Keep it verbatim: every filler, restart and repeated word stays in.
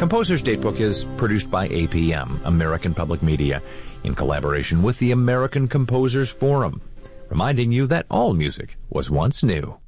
Composer's Datebook is produced by A P M, American Public Media, in collaboration with the American Composers Forum, reminding you that all music was once new.